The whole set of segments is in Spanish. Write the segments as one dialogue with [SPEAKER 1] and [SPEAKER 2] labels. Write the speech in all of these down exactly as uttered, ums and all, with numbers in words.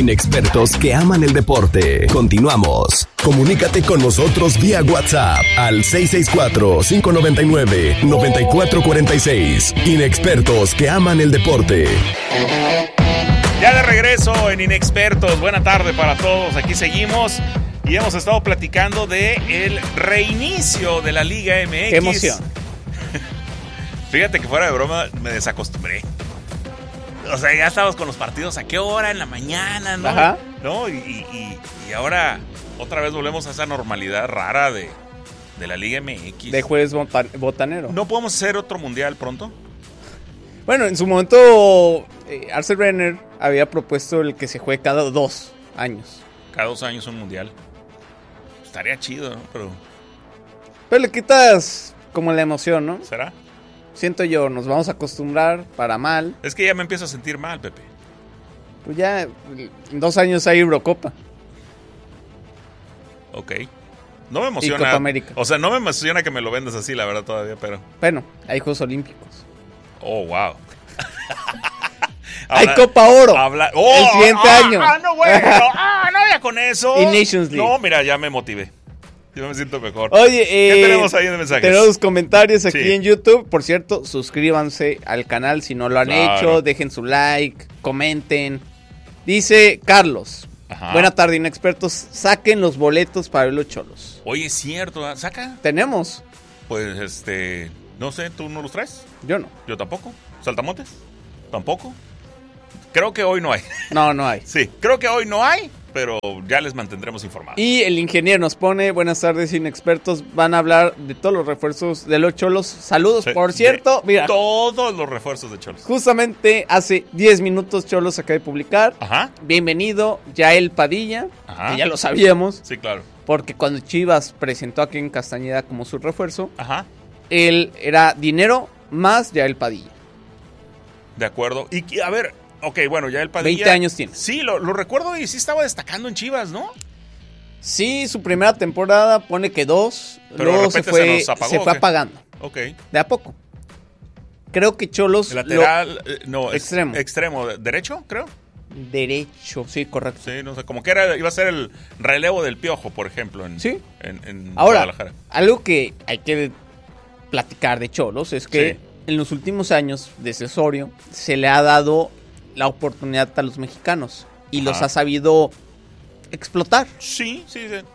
[SPEAKER 1] Inexpertos que aman el deporte. Continuamos. Comunícate con nosotros vía WhatsApp al seis seis cuatro, cinco nueve nueve, nueve cuatro cuatro seis. Inexpertos que aman el deporte.
[SPEAKER 2] Ya de regreso en Inexpertos. Buena tarde para todos. Aquí seguimos y hemos estado platicando de el reinicio de la Liga M X.
[SPEAKER 3] ¡Qué emoción!
[SPEAKER 2] Fíjate que fuera de broma me desacostumbré. O sea, ya estábamos con los partidos a qué hora, en la mañana, ¿no?
[SPEAKER 3] Ajá.
[SPEAKER 2] ¿No? Y, y, y ahora otra vez volvemos a esa normalidad rara de, de la Liga M X.
[SPEAKER 3] De jueves botan- botanero.
[SPEAKER 2] ¿No podemos hacer otro mundial pronto?
[SPEAKER 3] Bueno, en su momento, eh, Arsène Wenger había propuesto el que se juegue cada dos años.
[SPEAKER 2] Cada dos años un mundial. Estaría chido, ¿no? Pero...
[SPEAKER 3] Pero le quitas como la emoción, ¿no?
[SPEAKER 2] ¿será?
[SPEAKER 3] Siento yo, nos vamos a acostumbrar para mal.
[SPEAKER 2] Es que ya me empiezo a sentir mal, Pepe.
[SPEAKER 3] Pues ya, en dos años hay Eurocopa.
[SPEAKER 2] Ok. No me emociona.
[SPEAKER 3] Y Copa América.
[SPEAKER 2] O sea, no me emociona que me lo vendas así, la verdad, todavía, pero...
[SPEAKER 3] Bueno, hay Juegos Olímpicos.
[SPEAKER 2] Oh, wow.
[SPEAKER 3] Hay Copa Oro.
[SPEAKER 2] Habla, oh,
[SPEAKER 3] el siguiente
[SPEAKER 2] ah,
[SPEAKER 3] año.
[SPEAKER 2] Ah, no, bueno. Ah, no, ya con eso.
[SPEAKER 3] Y Nations League.
[SPEAKER 2] No, mira, ya me motivé. Yo me siento mejor.
[SPEAKER 3] Oye, eh,
[SPEAKER 2] ¿qué tenemos ahí de mensajes?
[SPEAKER 3] Tenemos comentarios aquí
[SPEAKER 2] Sí.
[SPEAKER 3] en YouTube. Por cierto, suscríbanse al canal si no lo han
[SPEAKER 2] Claro.
[SPEAKER 3] hecho. Dejen su like, comenten. Dice Carlos.
[SPEAKER 2] Ajá.
[SPEAKER 3] Buena tarde, inexpertos. Saquen los boletos para ver los Cholos.
[SPEAKER 2] Oye, es cierto, ¿ah? ¿Saca?
[SPEAKER 3] Tenemos.
[SPEAKER 2] Pues, este... no sé, ¿tú no los traes?
[SPEAKER 3] Yo no.
[SPEAKER 2] Yo tampoco. ¿Saltamontes? Tampoco. Creo que hoy no hay.
[SPEAKER 3] No, no hay.
[SPEAKER 2] Sí, creo que hoy no hay, pero ya les mantendremos informados.
[SPEAKER 3] Y el ingeniero nos pone, buenas tardes, inexpertos. Van a hablar de todos los refuerzos de los Cholos. Saludos,
[SPEAKER 2] Sí,
[SPEAKER 3] por cierto.
[SPEAKER 2] de
[SPEAKER 3] Mira,
[SPEAKER 2] todos los refuerzos de Cholos.
[SPEAKER 3] justamente hace diez minutos Cholos acaba de publicar.
[SPEAKER 2] Ajá.
[SPEAKER 3] Bienvenido, Yael Padilla.
[SPEAKER 2] Ajá.
[SPEAKER 3] Que ya lo sabíamos.
[SPEAKER 2] Sí, claro.
[SPEAKER 3] Porque cuando Chivas presentó a Kevin Castañeda como su refuerzo,
[SPEAKER 2] Ajá.
[SPEAKER 3] él era dinero más Yael Padilla.
[SPEAKER 2] De acuerdo. Y y, a ver, ok, bueno, ya el Padilla...
[SPEAKER 3] veinte años tiene.
[SPEAKER 2] Sí, lo, lo recuerdo y sí estaba destacando en Chivas, ¿no?
[SPEAKER 3] Sí, su primera temporada pone que dos.
[SPEAKER 2] Pero de
[SPEAKER 3] luego se
[SPEAKER 2] repente
[SPEAKER 3] fue,
[SPEAKER 2] se nos apagó,
[SPEAKER 3] se
[SPEAKER 2] ¿o
[SPEAKER 3] fue
[SPEAKER 2] qué?
[SPEAKER 3] apagando.
[SPEAKER 2] Ok.
[SPEAKER 3] De a poco. Creo que Cholos...
[SPEAKER 2] El lateral, eh, no, es-
[SPEAKER 3] extremo.
[SPEAKER 2] extremo, de- derecho, creo.
[SPEAKER 3] lo- derecho, sí, correcto.
[SPEAKER 2] Sí, no sé, como que era, iba a ser el relevo del Piojo, por ejemplo, en,
[SPEAKER 3] Sí.
[SPEAKER 2] en, en
[SPEAKER 3] Ahora,
[SPEAKER 2] Guadalajara.
[SPEAKER 3] algo que hay que platicar de Cholos es que
[SPEAKER 2] Sí.
[SPEAKER 3] en los últimos años, desde Osorio, se le ha dado la oportunidad a los mexicanos y los
[SPEAKER 2] Ajá.
[SPEAKER 3] ha sabido explotar.
[SPEAKER 2] Sí, sí, sí.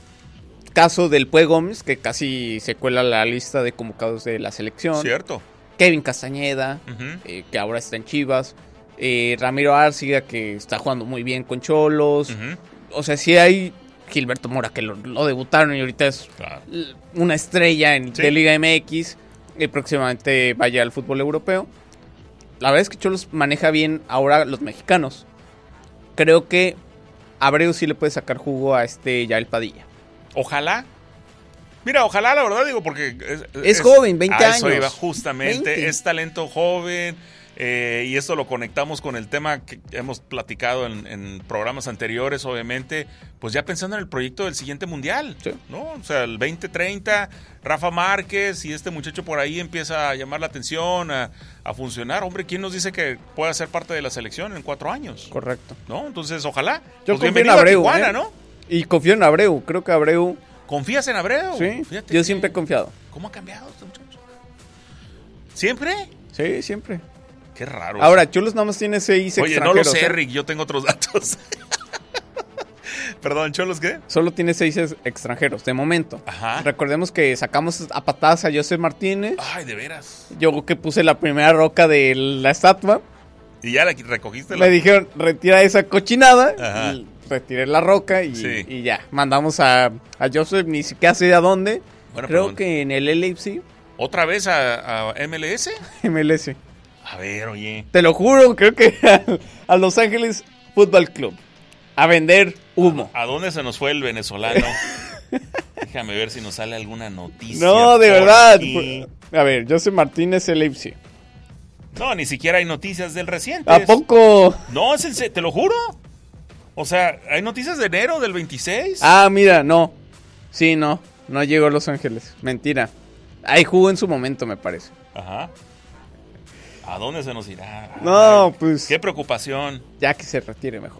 [SPEAKER 3] Caso del Pue Gómez, que casi se cuela a la lista de convocados de la selección.
[SPEAKER 2] Cierto.
[SPEAKER 3] Kevin Castañeda,
[SPEAKER 2] Ujú.
[SPEAKER 3] eh, que ahora está en Chivas. Eh, Ramiro Arciga, que está jugando muy bien con Cholos.
[SPEAKER 2] Ujú.
[SPEAKER 3] O sea, sí hay Gilberto Mora, que lo, lo debutaron y ahorita es
[SPEAKER 2] Claro.
[SPEAKER 3] l- una estrella en,
[SPEAKER 2] Sí.
[SPEAKER 3] de Liga M X. Y próximamente vaya al fútbol europeo. La verdad es que Cholos maneja bien ahora los mexicanos. Creo que Abreu sí le puede sacar jugo a este Yael Padilla.
[SPEAKER 2] Ojalá. Mira, ojalá, la verdad, digo, porque... Es,
[SPEAKER 3] Es joven, veinte
[SPEAKER 2] a eso
[SPEAKER 3] años.
[SPEAKER 2] iba justamente,
[SPEAKER 3] veinte.
[SPEAKER 2] es talento joven, eh, y esto lo conectamos con el tema que hemos platicado en, en programas anteriores, obviamente, pues ya pensando en el proyecto del siguiente mundial,
[SPEAKER 3] Sí.
[SPEAKER 2] ¿no? O sea, el veinte treinta, Rafa Márquez y este muchacho por ahí empieza a llamar la atención, a, a funcionar. Hombre, ¿quién nos dice que pueda ser parte de la selección en cuatro años?
[SPEAKER 3] Correcto.
[SPEAKER 2] ¿No? Entonces, ojalá.
[SPEAKER 3] Yo
[SPEAKER 2] Pues
[SPEAKER 3] confío en
[SPEAKER 2] bienvenido a
[SPEAKER 3] Abreu,
[SPEAKER 2] Tijuana,
[SPEAKER 3] ¿eh?
[SPEAKER 2] ¿no?
[SPEAKER 3] Y confío en Abreu. Creo que Abreu...
[SPEAKER 2] ¿Confías en Abreu?
[SPEAKER 3] Sí,
[SPEAKER 2] Fíjate
[SPEAKER 3] yo
[SPEAKER 2] que-
[SPEAKER 3] siempre he confiado.
[SPEAKER 2] ¿Cómo ha cambiado este muchacho? ¿Siempre?
[SPEAKER 3] Sí, siempre.
[SPEAKER 2] Qué raro.
[SPEAKER 3] Ahora, Cholos nada más tiene seis
[SPEAKER 2] Oye, no
[SPEAKER 3] extranjeros.
[SPEAKER 2] lo sé,
[SPEAKER 3] ¿eh?
[SPEAKER 2] Rick, yo tengo otros datos. Perdón, ¿Cholos qué?
[SPEAKER 3] Solo tiene seis ex- extranjeros, de momento.
[SPEAKER 2] Ajá.
[SPEAKER 3] Recordemos que sacamos a patadas a José Martínez.
[SPEAKER 2] Ay, de veras.
[SPEAKER 3] Yo que puse la primera roca de la estatua.
[SPEAKER 2] ¿Y ya la recogiste?
[SPEAKER 3] Me dijeron, retira esa cochinada.
[SPEAKER 2] Ajá.
[SPEAKER 3] Y retiré la roca y,
[SPEAKER 2] Sí.
[SPEAKER 3] y ya. Mandamos a, a Joseph, ni siquiera sé a dónde.
[SPEAKER 2] Bueno,
[SPEAKER 3] Creo
[SPEAKER 2] perdón.
[SPEAKER 3] que en el L A F C,
[SPEAKER 2] ¿Otra vez a, a M L S?
[SPEAKER 3] M L S.
[SPEAKER 2] A ver, oye.
[SPEAKER 3] Te lo juro, creo que a, a Los Ángeles Football Club. A vender humo.
[SPEAKER 2] ¿A dónde se nos fue el venezolano? Déjame ver si nos sale alguna noticia.
[SPEAKER 3] No, de
[SPEAKER 2] por
[SPEAKER 3] verdad.
[SPEAKER 2] aquí.
[SPEAKER 3] A ver, José Martínez, L A F C.
[SPEAKER 2] No, ni siquiera hay noticias del reciente.
[SPEAKER 3] ¿A poco?
[SPEAKER 2] No, es en se- te lo juro. O sea, hay noticias de enero del veintiséis.
[SPEAKER 3] Ah, mira, no. Sí, no. No llegó a Los Ángeles. Mentira. Ahí jugó en su momento, me parece.
[SPEAKER 2] Ajá. ¿A dónde se nos irá?
[SPEAKER 3] No,
[SPEAKER 2] Ay,
[SPEAKER 3] pues-
[SPEAKER 2] Qué preocupación.
[SPEAKER 3] Ya que se retire mejor.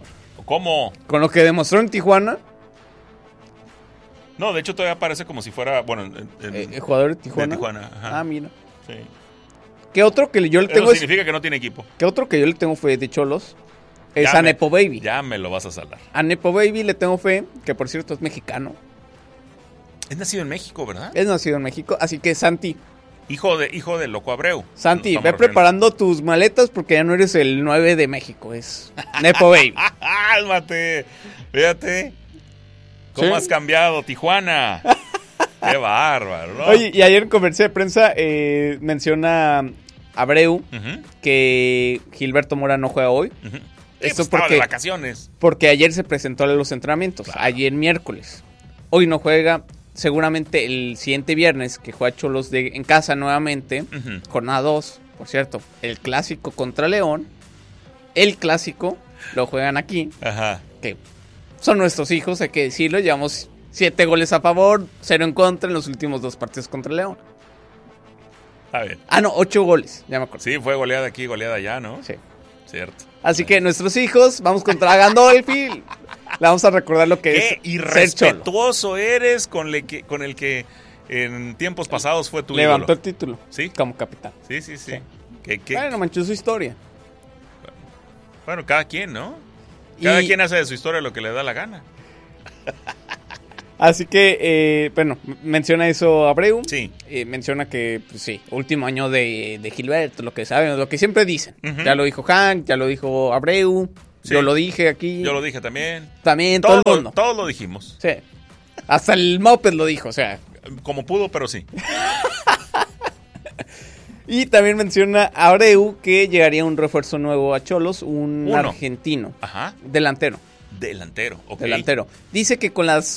[SPEAKER 2] ¿Cómo?
[SPEAKER 3] Con lo que demostró en Tijuana,
[SPEAKER 2] No, de hecho todavía parece como si fuera, bueno, en- en-
[SPEAKER 3] eh, el jugador de Tijuana.
[SPEAKER 2] de Tijuana. Ajá.
[SPEAKER 3] Ah, mira.
[SPEAKER 2] Sí.
[SPEAKER 3] ¿Qué otro que yo le
[SPEAKER 2] Eso
[SPEAKER 3] tengo es-
[SPEAKER 2] significa que no tiene equipo.
[SPEAKER 3] ¿Qué otro que yo le tengo fe de Cholos? Es
[SPEAKER 2] Ya
[SPEAKER 3] a
[SPEAKER 2] me-
[SPEAKER 3] Nepo Baby.
[SPEAKER 2] Ya me lo vas a saldar.
[SPEAKER 3] A Nepo Baby le tengo fe, que por cierto es mexicano.
[SPEAKER 2] Es nacido en México, ¿verdad?
[SPEAKER 3] Es nacido en México, así que Santi,
[SPEAKER 2] Hijo de hijo del Loco Abreu.
[SPEAKER 3] Santi,
[SPEAKER 2] Nos
[SPEAKER 3] ve
[SPEAKER 2] estamos refiriendo.
[SPEAKER 3] preparando tus maletas porque ya no eres el nueve de México, es Nepo Baby.
[SPEAKER 2] ¡Cálmate! Fíjate. ¿Cómo
[SPEAKER 3] Sí.
[SPEAKER 2] has cambiado, Tijuana? ¡Qué bárbaro! ¿No?
[SPEAKER 3] Oye, y ayer en conferencia de prensa eh, menciona Abreu
[SPEAKER 2] Ujú,
[SPEAKER 3] que Gilberto Mora no juega hoy.
[SPEAKER 2] ujú. Sí,
[SPEAKER 3] Esto
[SPEAKER 2] pues estaba
[SPEAKER 3] porque-
[SPEAKER 2] de vacaciones.
[SPEAKER 3] Porque ayer se presentó a los entrenamientos,
[SPEAKER 2] Claro.
[SPEAKER 3] ayer miércoles. Hoy no juega, seguramente el siguiente viernes que juega Cholos de, en casa nuevamente,
[SPEAKER 2] Ujú.
[SPEAKER 3] jornada dos, por cierto, el clásico contra León, el clásico lo juegan aquí,
[SPEAKER 2] Ajá.
[SPEAKER 3] que son nuestros hijos, hay que decirlo, llevamos siete goles a favor, cero en contra en los últimos dos partidos contra León.
[SPEAKER 2] Está bien.
[SPEAKER 3] Ah, no, ocho goles, ya me acuerdo.
[SPEAKER 2] Sí, fue goleada aquí, goleada allá, ¿no?
[SPEAKER 3] Sí.
[SPEAKER 2] Cierto.
[SPEAKER 3] Así que nuestros hijos, vamos contra Gandolfi, le vamos a recordar lo que
[SPEAKER 2] Qué
[SPEAKER 3] es ser cholo.
[SPEAKER 2] irrespetuoso eres con, le que, con el que en tiempos pasados fue tu
[SPEAKER 3] Levantó
[SPEAKER 2] ídolo.
[SPEAKER 3] el título
[SPEAKER 2] Sí.
[SPEAKER 3] como capitán.
[SPEAKER 2] Sí, sí, sí.
[SPEAKER 3] Sí.
[SPEAKER 2] Que- que-
[SPEAKER 3] Bueno, manchó su historia.
[SPEAKER 2] bueno, cada quien, ¿no? Cada
[SPEAKER 3] Y-
[SPEAKER 2] quien hace de su historia lo que le da la gana.
[SPEAKER 3] Así que, eh, bueno, m- menciona eso Abreu.
[SPEAKER 2] Sí.
[SPEAKER 3] Eh, menciona que, pues sí, último año de, de Gilberto, lo que saben, lo que siempre dicen.
[SPEAKER 2] Ujú.
[SPEAKER 3] Ya lo dijo Hank, ya lo dijo Abreu,
[SPEAKER 2] Sí.
[SPEAKER 3] yo lo dije aquí.
[SPEAKER 2] Yo lo dije también.
[SPEAKER 3] También, todo,
[SPEAKER 2] Todo,
[SPEAKER 3] el mundo.
[SPEAKER 2] todos lo dijimos.
[SPEAKER 3] Sí. Hasta el Moped lo dijo, o sea.
[SPEAKER 2] Como pudo, pero sí.
[SPEAKER 3] Y también menciona Abreu que llegaría un refuerzo nuevo a Cholos, un
[SPEAKER 2] Uno.
[SPEAKER 3] argentino,
[SPEAKER 2] Ajá.
[SPEAKER 3] delantero.
[SPEAKER 2] Delantero. Ok.
[SPEAKER 3] Delantero. Dice que con las